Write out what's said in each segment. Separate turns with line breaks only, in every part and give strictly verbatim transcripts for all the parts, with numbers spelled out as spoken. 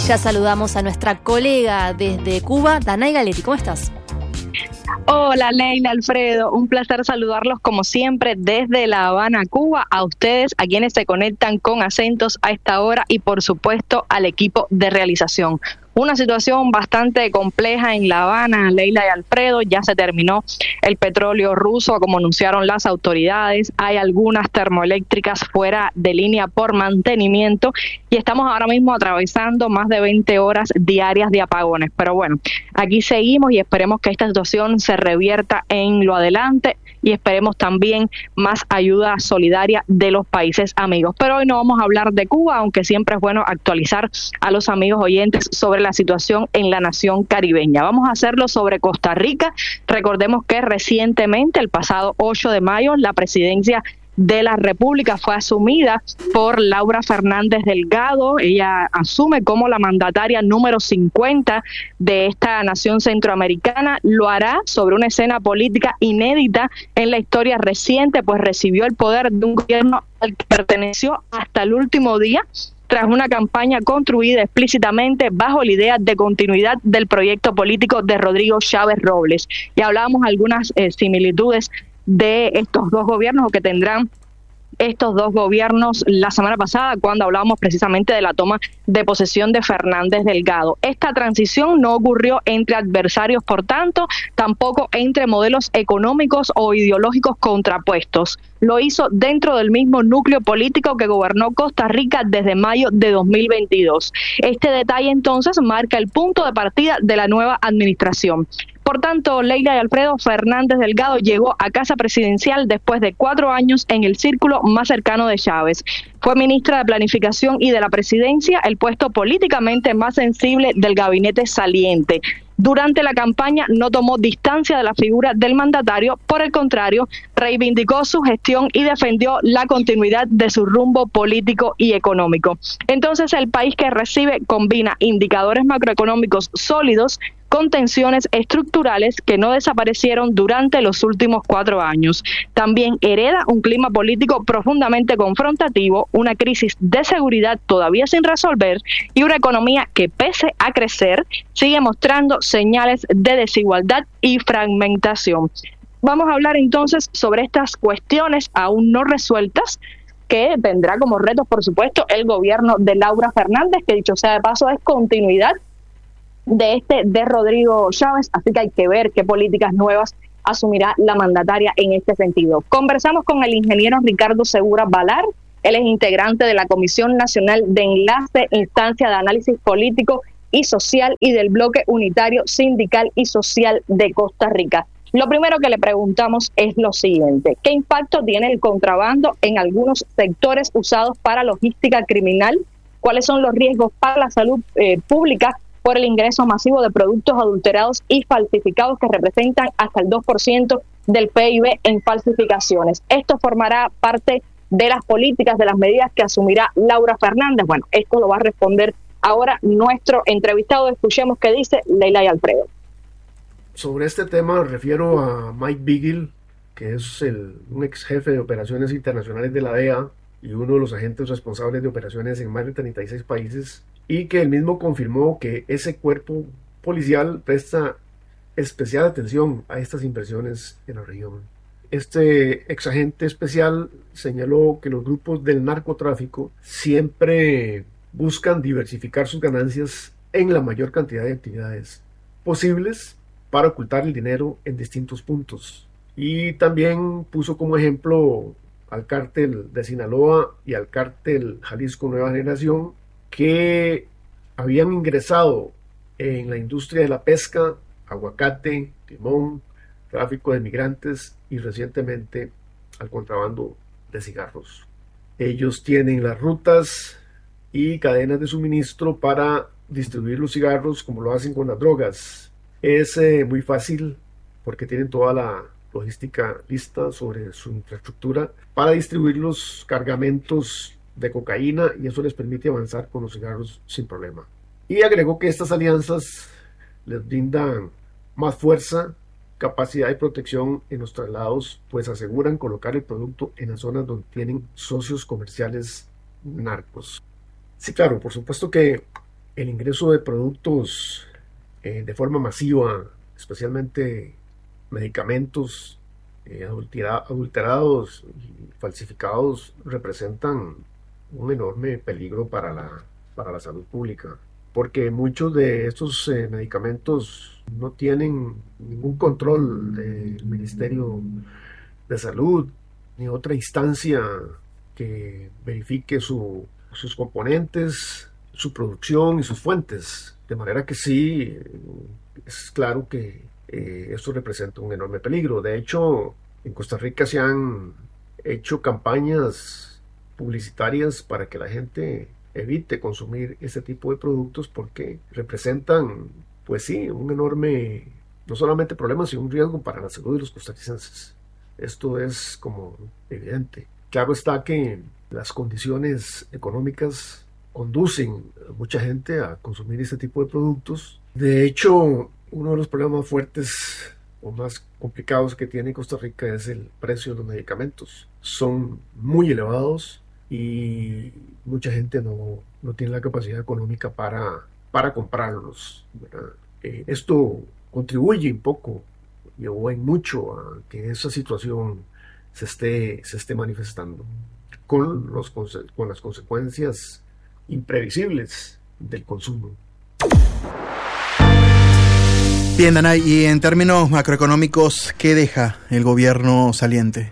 Ya saludamos a nuestra colega desde Cuba, Danay Galetti. ¿Cómo estás?
Hola Leila, Alfredo, un placer saludarlos como siempre desde La Habana, Cuba, a ustedes, a quienes se conectan con acentos a esta hora y por supuesto al equipo de realización. Una situación bastante compleja en La Habana, Leila y Alfredo. Ya se terminó el petróleo ruso, como anunciaron las autoridades. Hay algunas termoeléctricas fuera de línea por mantenimiento y estamos ahora mismo atravesando más de veinte horas diarias de apagones. Pero bueno, aquí seguimos y esperemos que esta situación se revierta en lo adelante y esperemos también más ayuda solidaria de los países amigos. Pero hoy no vamos a hablar de Cuba, aunque siempre es bueno actualizar a los amigos oyentes sobre la situación en la nación caribeña. Vamos a hacerlo sobre Costa Rica. Recordemos que recientemente, el pasado ocho de mayo, la presidencia de la República fue asumida por Laura Fernández Delgado. Ella asume como la mandataria número cincuenta de esta nación centroamericana. Lo hará sobre una escena política inédita en la historia reciente, pues recibió el poder de un gobierno al que perteneció hasta el último día, tras una campaña construida explícitamente bajo la idea de continuidad del proyecto político de Rodrigo Chávez Robles. Y hablábamos algunas eh, similitudes de estos dos gobiernos o que tendrán estos dos gobiernos la semana pasada cuando hablábamos precisamente de la toma de posesión de Fernández Delgado. Esta transición no ocurrió entre adversarios, por tanto, tampoco entre modelos económicos o ideológicos contrapuestos. Lo hizo dentro del mismo núcleo político que gobernó Costa Rica desde mayo de dos mil veintidós. Este detalle entonces marca el punto de partida de la nueva administración. Por tanto, Leila y Alfredo, Fernández Delgado llegó a casa presidencial después de cuatro años en el círculo más cercano de Chávez. Fue ministra de Planificación y de la Presidencia, el puesto políticamente más sensible del gabinete saliente. Durante la campaña no tomó distancia de la figura del mandatario, por el contrario, reivindicó su gestión y defendió la continuidad de su rumbo político y económico. Entonces, el país que recibe combina indicadores macroeconómicos sólidos con tensiones estructurales que no desaparecieron durante los últimos cuatro años. También hereda un clima político profundamente confrontativo, una crisis de seguridad todavía sin resolver y una economía que, pese a crecer, sigue mostrando señales de desigualdad y fragmentación. Vamos a hablar entonces sobre estas cuestiones aún no resueltas que tendrá como retos, por supuesto, el gobierno de Laura Fernández, que dicho sea de paso es continuidad de este de Rodrigo Chávez, así que hay que ver qué políticas nuevas asumirá la mandataria en este sentido. Conversamos con el ingeniero Ricardo Segura Valar. Él es integrante de la Comisión Nacional de Enlace, Instancia de Análisis Político y Social y del Bloque Unitario Sindical y Social de Costa Rica. Lo primero que le preguntamos es lo siguiente: ¿qué impacto tiene el contrabando en algunos sectores usados para logística criminal? ¿Cuáles son los riesgos para la salud eh, pública por el ingreso masivo de productos adulterados y falsificados que representan hasta el dos por ciento del P I B en falsificaciones? Esto formará parte de las políticas, de las medidas que asumirá Laura Fernández. Bueno, esto lo va a responder ahora nuestro entrevistado. Escuchemos qué dice Leila y Alfredo.
Sobre este tema me refiero a Mike Vigil, que es el, un ex jefe de operaciones internacionales de la D E A y uno de los agentes responsables de operaciones en más de treinta y seis países, y que él mismo confirmó que ese cuerpo policial presta especial atención a estas inversiones en la región. Este ex agente especial señaló que los grupos del narcotráfico siempre buscan diversificar sus ganancias en la mayor cantidad de actividades posibles para ocultar el dinero en distintos puntos. Y también puso como ejemplo al cártel de Sinaloa y al cártel Jalisco Nueva Generación, que habían ingresado en la industria de la pesca, aguacate, limón, tráfico de migrantes y recientemente al contrabando de cigarros. Ellos tienen las rutas y cadenas de suministro para distribuir los cigarros como lo hacen con las drogas. Es eh, muy fácil porque tienen toda la logística lista sobre su infraestructura para distribuir los cargamentos de cocaína y eso les permite avanzar con los cigarros sin problema. Y agregó que estas alianzas les brindan más fuerza, capacidad y protección en los traslados, pues aseguran colocar el producto en las zonas donde tienen socios comerciales narcos. Sí, claro, por supuesto que el ingreso de productos eh, de forma masiva, especialmente medicamentos eh, adultera, adulterados y falsificados, representan un enorme peligro para la, para la salud pública, porque muchos de estos eh, medicamentos no tienen ningún control del Ministerio de Salud ni otra instancia que verifique su, sus componentes, su producción y sus fuentes, de manera que sí, es claro que eh, esto representa un enorme peligro. De hecho, en Costa Rica se han hecho campañas publicitarias para que la gente evite consumir este tipo de productos porque representan, pues sí, un enorme, no solamente problema, sino un riesgo para la salud de los costarricenses. Esto es como evidente. Claro está que las condiciones económicas conducen a mucha gente a consumir este tipo de productos. De hecho, uno de los problemas más fuertes o más complicados que tiene Costa Rica es el precio de los medicamentos. Son muy elevados y mucha gente no, no tiene la capacidad económica para, para comprarlos, ¿verdad? Eh, esto contribuye un poco o en mucho a que esa situación se esté, se esté manifestando con, los, con las consecuencias imprevisibles del consumo.
Bien, Danay, y en términos macroeconómicos, ¿qué deja el gobierno saliente?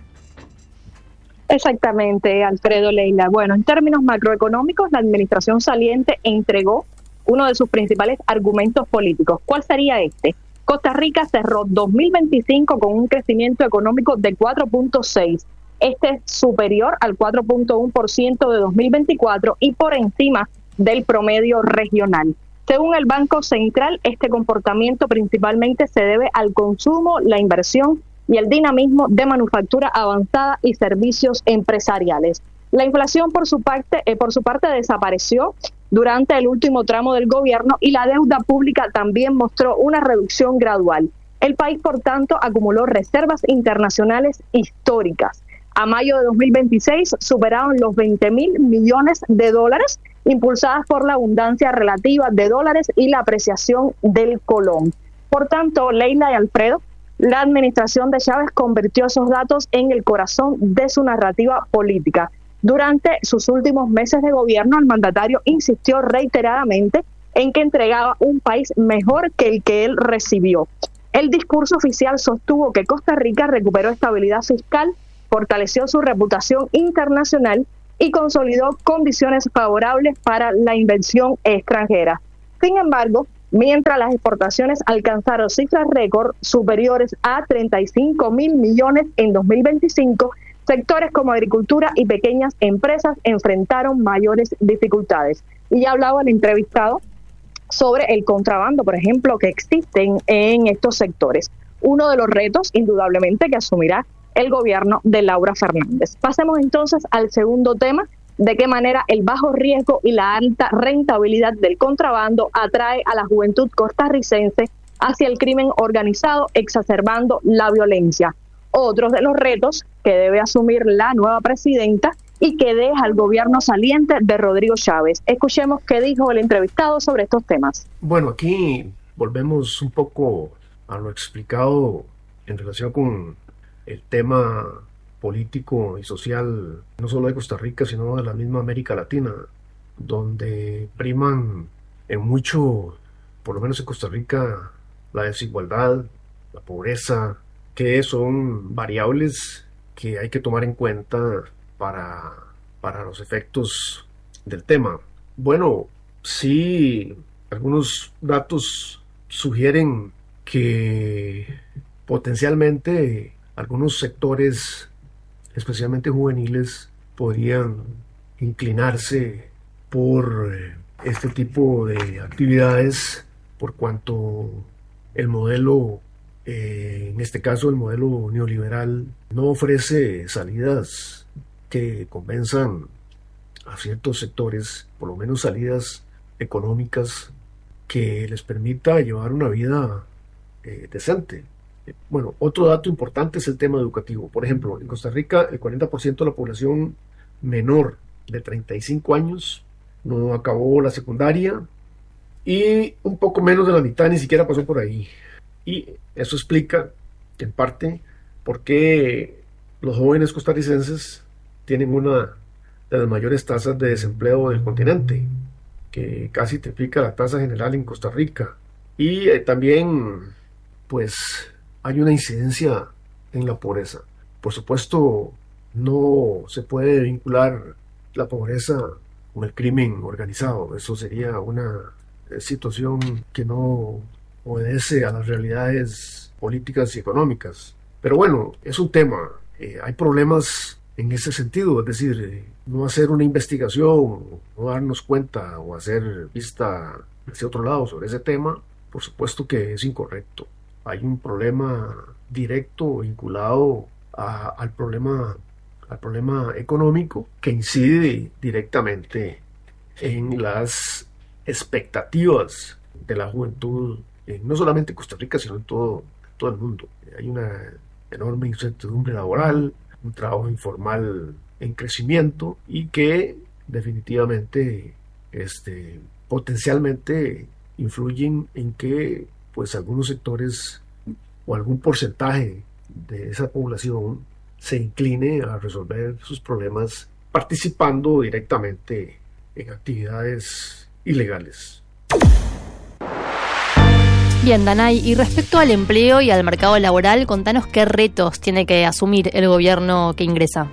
Exactamente, Alfredo, Leila. Bueno, en términos macroeconómicos, la administración saliente entregó uno de sus principales argumentos políticos. ¿Cuál sería este? Costa Rica cerró dos mil veinticinco con un crecimiento económico de cuatro punto seis. Este es superior al cuatro punto uno por ciento de dos mil veinticuatro y por encima del promedio regional. Según el Banco Central, este comportamiento principalmente se debe al consumo, la inversión y el dinamismo de manufactura avanzada y servicios empresariales. La inflación, por su parte, eh, por su parte, desapareció durante el último tramo del gobierno y la deuda pública también mostró una reducción gradual. El país, por tanto, acumuló reservas internacionales históricas. A mayo de dos mil veintiséis superaron los veinte mil millones de dólares, impulsadas por la abundancia relativa de dólares y la apreciación del colón. Por tanto, Leila y Alfredo, la administración de Chávez convirtió esos datos en el corazón de su narrativa política. Durante sus últimos meses de gobierno, el mandatario insistió reiteradamente en que entregaba un país mejor que el que él recibió. El discurso oficial sostuvo que Costa Rica recuperó estabilidad fiscal, fortaleció su reputación internacional y consolidó condiciones favorables para la inversión extranjera. Sin embargo, mientras las exportaciones alcanzaron cifras récord superiores a treinta y cinco mil millones en dos mil veinticinco, sectores como agricultura y pequeñas empresas enfrentaron mayores dificultades. Y ya hablaba el entrevistado sobre el contrabando, por ejemplo, que existen en estos sectores. Uno de los retos, indudablemente, que asumirá el gobierno de Laura Fernández. Pasemos entonces al segundo tema, de qué manera el bajo riesgo y la alta rentabilidad del contrabando atrae a la juventud costarricense hacia el crimen organizado, exacerbando la violencia. Otros de los retos que debe asumir la nueva presidenta y que deja al gobierno saliente de Rodrigo Chávez. Escuchemos qué dijo el entrevistado sobre estos temas.
Bueno, aquí volvemos un poco a lo explicado en relación con el tema político y social, no solo de Costa Rica, sino de la misma América Latina, donde priman en mucho, por lo menos en Costa Rica, la desigualdad, la pobreza, que son variables que hay que tomar en cuenta para, para los efectos del tema. Bueno, sí, algunos datos sugieren que potencialmente algunos sectores, especialmente juveniles, podrían inclinarse por este tipo de actividades, por cuanto el modelo, eh, en este caso el modelo neoliberal, no ofrece salidas que convenzan a ciertos sectores, por lo menos salidas económicas que les permita llevar una vida eh, decente. Bueno, otro dato importante es el tema educativo. Por ejemplo, en Costa Rica el cuarenta por ciento de la población menor de treinta y cinco años no acabó la secundaria y un poco menos de la mitad ni siquiera pasó por ahí. Y eso explica, en parte, por qué los jóvenes costarricenses tienen una de las mayores tasas de desempleo del continente, que casi triplica la tasa general en Costa Rica. Y eh, también, pues, hay una incidencia en la pobreza. Por supuesto, no se puede vincular la pobreza con el crimen organizado. Eso sería una eh, situación que no obedece a las realidades políticas y económicas. Pero bueno, es un tema. Eh, hay problemas en ese sentido, es decir, eh, no hacer una investigación, no darnos cuenta o hacer vista hacia otro lado sobre ese tema, por supuesto que es incorrecto. Hay un problema directo vinculado a, al problema, al problema económico que incide directamente en las expectativas de la juventud, eh, no solamente en Costa Rica, sino en todo, todo el mundo. Hay una enorme incertidumbre laboral, un trabajo informal en crecimiento y que definitivamente este, potencialmente influyen en que pues algunos sectores o algún porcentaje de esa población se incline a resolver sus problemas participando directamente en actividades ilegales.
Bien, Danay, y respecto al empleo y al mercado laboral, contanos qué retos tiene que asumir el gobierno que ingresa.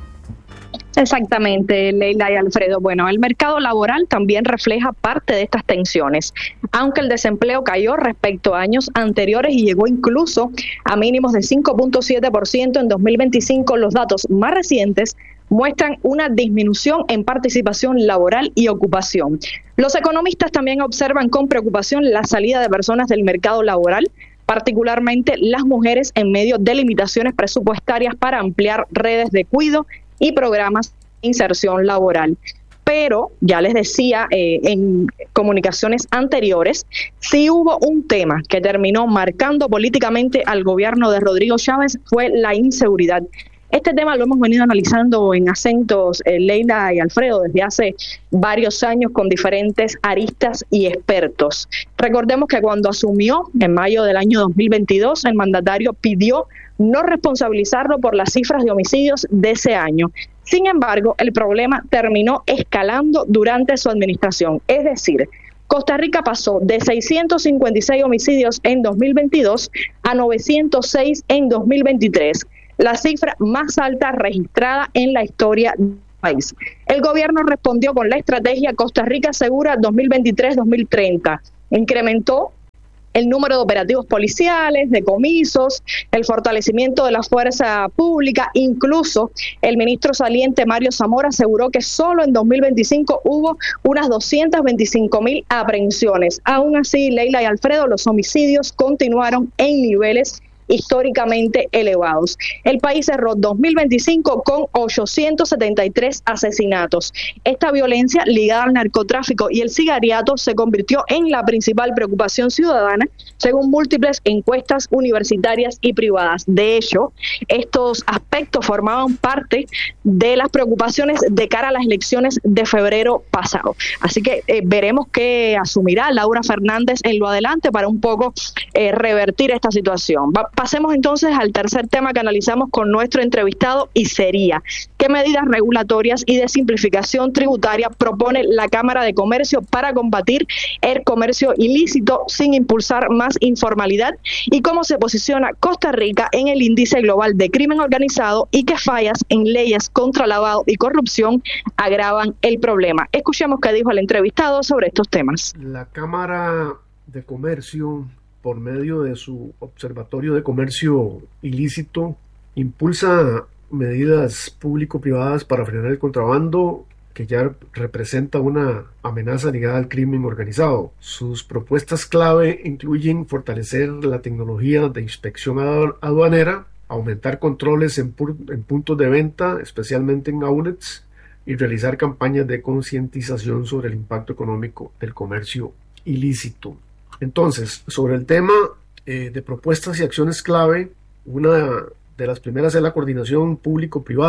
Exactamente, Leila y Alfredo. Bueno, el mercado laboral también refleja parte de estas tensiones. Aunque el desempleo cayó respecto a años anteriores y llegó incluso a mínimos de cinco punto siete por ciento en dos mil veinticinco, los datos más recientes muestran una disminución en participación laboral y ocupación. Los economistas también observan con preocupación la salida de personas del mercado laboral, particularmente las mujeres, en medio de limitaciones presupuestarias para ampliar redes de cuidado y programas de inserción laboral. Pero, ya les decía eh, en comunicaciones anteriores, sí hubo un tema que terminó marcando políticamente al gobierno de Rodrigo Chávez, fue la inseguridad. Este tema lo hemos venido analizando en Acentos, eh, Leila y Alfredo, desde hace varios años con diferentes aristas y expertos. Recordemos que cuando asumió, en mayo del año dos mil veintidós, el mandatario pidió no responsabilizarlo por las cifras de homicidios de ese año. Sin embargo, el problema terminó escalando durante su administración. Es decir, Costa Rica pasó de seiscientos cincuenta y seis homicidios en dos mil veintidós a novecientos seis en dos mil veintitrés. La cifra más alta registrada en la historia del país. El gobierno respondió con la estrategia Costa Rica Segura dos mil veintitrés dos mil treinta. Incrementó el número de operativos policiales, decomisos, el fortalecimiento de la fuerza pública. Incluso el ministro saliente Mario Zamora aseguró que solo en dos mil veinticinco hubo unas doscientas veinticinco mil aprehensiones. Aún así, Leila y Alfredo, los homicidios continuaron en niveles históricamente elevados. El país cerró dos mil veinticinco con ochocientos setenta y tres asesinatos. Esta violencia ligada al narcotráfico y el sicariato se convirtió en la principal preocupación ciudadana, según múltiples encuestas universitarias y privadas. De hecho, estos aspectos formaban parte de las preocupaciones de cara a las elecciones de febrero pasado. Así que eh, veremos qué asumirá Laura Fernández en lo adelante para un poco eh, revertir esta situación. Va, Pasemos entonces al tercer tema que analizamos con nuestro entrevistado y sería: ¿qué medidas regulatorias y de simplificación tributaria propone la Cámara de Comercio para combatir el comercio ilícito sin impulsar más informalidad? ¿Y cómo se posiciona Costa Rica en el índice global de crimen organizado y qué fallas en leyes contra lavado y corrupción agravan el problema? Escuchemos qué dijo el entrevistado sobre estos temas.
La Cámara de Comercio, por medio de su Observatorio de Comercio Ilícito, impulsa medidas público-privadas para frenar el contrabando, que ya representa una amenaza ligada al crimen organizado. Sus propuestas clave incluyen fortalecer la tecnología de inspección aduanera, aumentar controles en, en puntos de venta, especialmente en outlets, y realizar campañas de concientización sobre el impacto económico del comercio ilícito. Entonces, sobre el tema eh, de propuestas y acciones clave, una de las primeras es la coordinación público-privada.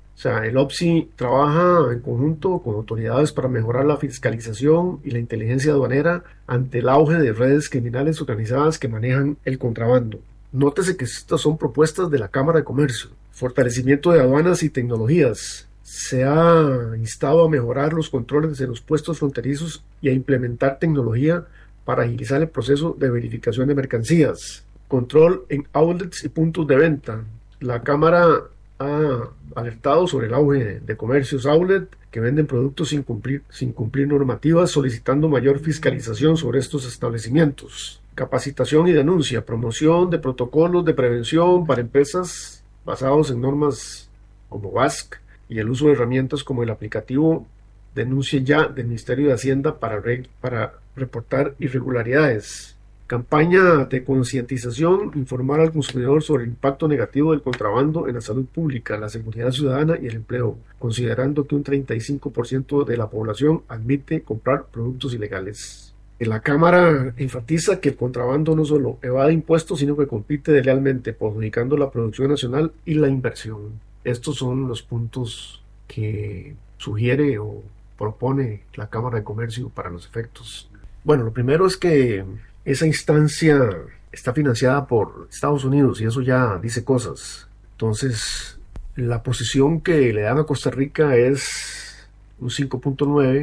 O sea, el O P S I trabaja en conjunto con autoridades para mejorar la fiscalización y la inteligencia aduanera ante el auge de redes criminales organizadas que manejan el contrabando. Nótese que estas son propuestas de la Cámara de Comercio. Fortalecimiento de aduanas y tecnologías. Se ha instado a mejorar los controles de los puestos fronterizos y a implementar tecnología para agilizar el proceso de verificación de mercancías. Control en outlets y puntos de venta. La Cámara ha alertado sobre el auge de comercios outlet que venden productos sin cumplir, sin cumplir normativas, solicitando mayor fiscalización sobre estos establecimientos. Capacitación y denuncia, promoción de protocolos de prevención para empresas basados en normas como B A S C y el uso de herramientas como el aplicativo Denuncia Ya del Ministerio de Hacienda para, re, para reportar irregularidades. Campaña de concientización, informar al consumidor sobre el impacto negativo del contrabando en la salud pública, la seguridad ciudadana y el empleo, considerando que un treinta y cinco por ciento de la población admite comprar productos ilegales. La Cámara enfatiza que el contrabando no solo evade impuestos, sino que compite deslealmente, perjudicando la producción nacional y la inversión. Estos son los puntos que sugiere o propone la Cámara de Comercio para los efectos. Bueno, lo primero es que esa instancia está financiada por Estados Unidos y eso ya dice cosas. Entonces, la posición que le dan a Costa Rica es un cinco punto nueve,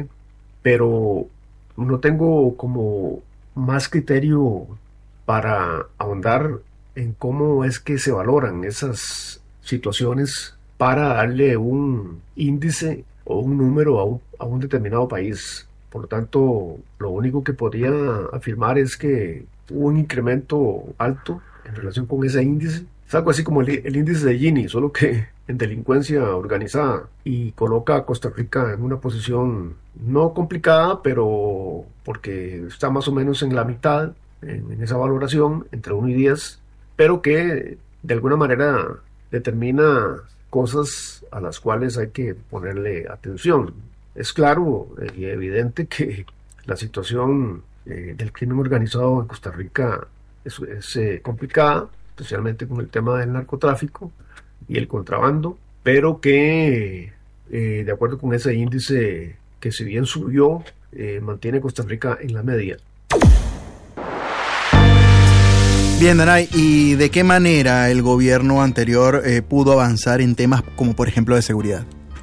pero no tengo como más criterio para ahondar en cómo es que se valoran esas situaciones para darle un índice o un número a un, a un determinado país. Por lo tanto, lo único que podría afirmar es que hubo un incremento alto en relación con ese índice. Es algo así como el, el índice de Gini, solo que en delincuencia organizada, y coloca a Costa Rica en una posición no complicada, pero porque está más o menos en la mitad, en, en esa valoración, entre uno y diez, pero que de alguna manera determina cosas a las cuales hay que ponerle atención. Es claro y evidente que la situación eh, del crimen organizado en Costa Rica es, es eh, complicada, especialmente con el tema del narcotráfico y el contrabando, pero que eh, de acuerdo con ese índice que si bien subió, eh, mantiene Costa Rica en la media.
Bien, Danay, ¿y de qué manera el gobierno anterior eh, pudo avanzar en temas como por ejemplo de seguridad?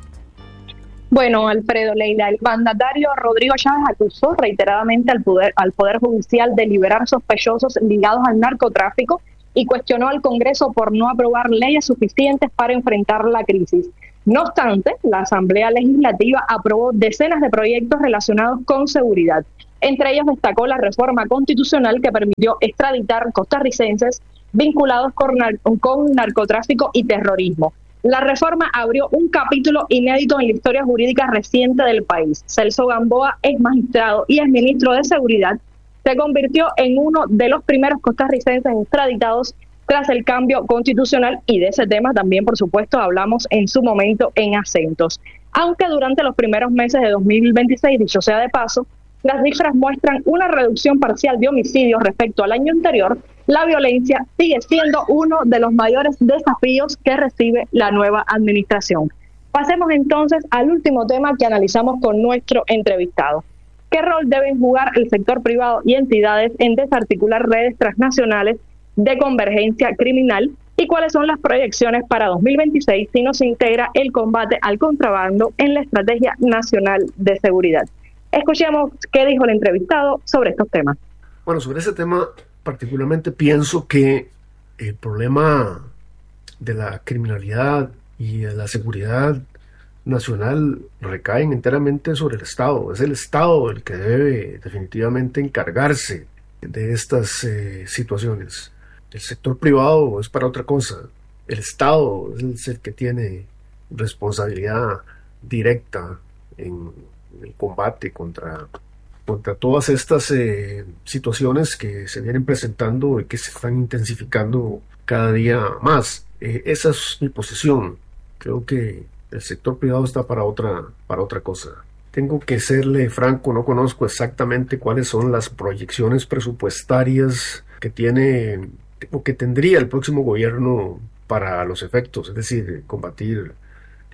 Bueno, Alfredo, Leila, el mandatario Rodrigo Chávez acusó reiteradamente al poder, al Poder Judicial de liberar sospechosos ligados al narcotráfico y cuestionó al Congreso por no aprobar leyes suficientes para enfrentar la crisis. No obstante, la Asamblea Legislativa aprobó decenas de proyectos relacionados con seguridad. Entre ellos destacó la reforma constitucional que permitió extraditar costarricenses vinculados con, nar- con narcotráfico y terrorismo. La reforma abrió un capítulo inédito en la historia jurídica reciente del país. Celso Gamboa, ex magistrado y ex ministro de Seguridad, se convirtió en uno de los primeros costarricenses extraditados tras el cambio constitucional, y de ese tema también, por supuesto, hablamos en su momento en Acentos. Aunque durante los primeros meses de dos mil veintiséis, dicho sea de paso, las cifras muestran una reducción parcial de homicidios respecto al año anterior, la violencia sigue siendo uno de los mayores desafíos que recibe la nueva administración. Pasemos entonces al último tema que analizamos con nuestro entrevistado. ¿Qué rol deben jugar el sector privado y entidades en desarticular redes transnacionales de convergencia criminal? ¿Y cuáles son las proyecciones para dos mil veintiséis si no se integra el combate al contrabando en la Estrategia Nacional de Seguridad? Escuchemos qué dijo el entrevistado sobre estos temas.
Bueno, sobre ese tema particularmente pienso que el problema de la criminalidad y de la seguridad nacional recaen enteramente sobre el Estado. Es el Estado el que debe definitivamente encargarse de estas eh, situaciones. El sector privado es para otra cosa. El Estado es el que tiene responsabilidad directa en el combate contra, contra todas estas eh, situaciones que se vienen presentando y que se están intensificando cada día más. Eh, esa es mi posición. Creo que el sector privado está para otra, para otra cosa. Tengo que serle franco, no conozco exactamente cuáles son las proyecciones presupuestarias que tiene o que tendría el próximo gobierno para los efectos, es decir, combatir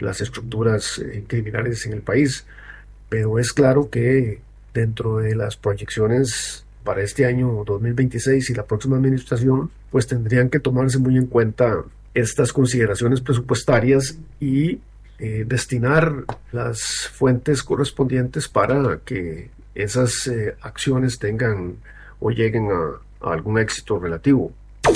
las estructuras eh, criminales en el país. Pero es claro que dentro de las proyecciones para este año dos mil veintiséis y la próxima administración, pues tendrían que tomarse muy en cuenta estas consideraciones presupuestarias y eh, destinar las fuentes correspondientes para que esas eh, acciones tengan o lleguen a, a algún éxito relativo.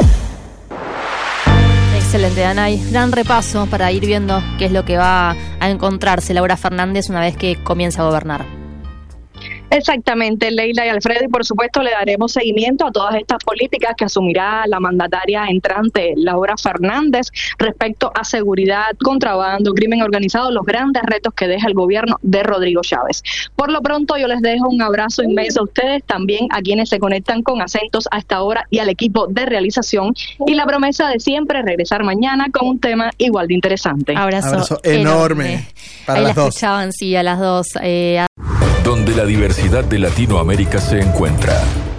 Excelente, Danay. Gran repaso para ir viendo qué es lo que va a encontrarse Laura Fernández una vez que comience a gobernar.
Exactamente, Leila y Alfredo, y por supuesto le daremos seguimiento a todas estas políticas que asumirá la mandataria entrante Laura Fernández respecto a seguridad, contrabando, crimen organizado, los grandes retos que deja el gobierno de Rodrigo Chávez. Por lo pronto yo les dejo un abrazo inmenso a ustedes, también a quienes se conectan con Acentos a esta hora y al equipo de realización, y la promesa de siempre regresar mañana con un tema igual de interesante.
Abrazo,
Abrazo enorme,
enorme.
para
Ahí
las
la
dos.
escuchaban, sí, a las dos. Eh,
Donde la diversidad de Latinoamérica se encuentra.